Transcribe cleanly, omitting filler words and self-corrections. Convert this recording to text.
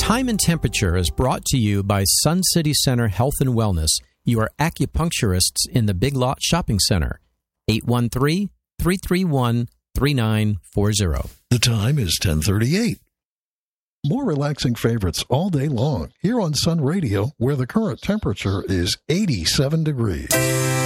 Time and Temperature is brought to you by Sun City Center Health and Wellness, your acupuncturists in the Big Lot Shopping Center. 813-331-3940. The time is 10:38. More relaxing favorites all day long here on Sun Radio, where the current temperature is 87 degrees.